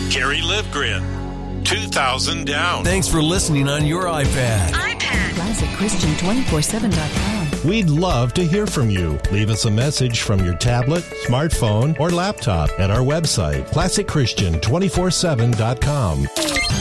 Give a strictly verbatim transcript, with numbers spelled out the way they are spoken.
Gary Livgren, two thousand down. Thanks for listening on your iPad. iPad. Classic Christian two four seven dot com. We'd love to hear from you. Leave us a message from your tablet, smartphone, or laptop at our website, classic christian two four seven dot com.